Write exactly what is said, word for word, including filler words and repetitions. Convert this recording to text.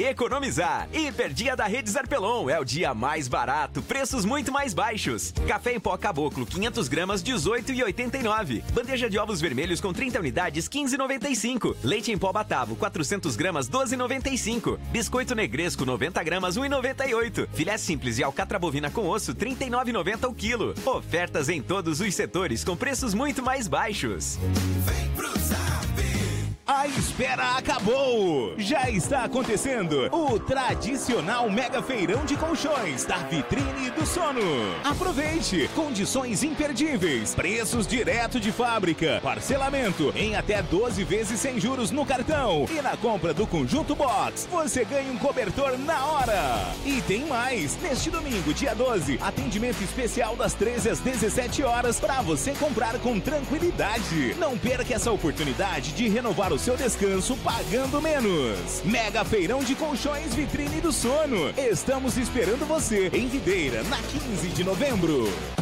economizar. Hiperdia da Rede Zarpelon é o dia mais barato, preços muito mais baixos. Café em pó Caboclo, quinhentas gramas, dezoito e oitenta e nove. Bandeja de ovos vermelhos com trinta unidades, quinze e noventa e cinco. Leite em pó Batavo, quatrocentas gramas, doze e noventa e cinco. Biscoito Negresco, noventa gramas, um e noventa e oito. Filé simples e alcatra bovina com osso, trinta e nove e noventa o quilo. Ofertas em todos os setores com preços muito mais baixos. Vem pro Zap! A espera acabou! Já está acontecendo o tradicional Mega Feirão de Colchões da Vitrine do Sono. Aproveite! Condições imperdíveis, preços direto de fábrica, parcelamento em até doze vezes sem juros no cartão. E na compra do Conjunto Box, você ganha um cobertor na hora! E tem mais! Neste domingo, dia doze, atendimento especial das treze às dezessete horas para você comprar com tranquilidade. Não perca essa oportunidade de renovar o seu descanso pagando menos. Mega Feirão de Colchões Vitrine do Sono. Estamos esperando você em Videira, na quinze de novembro.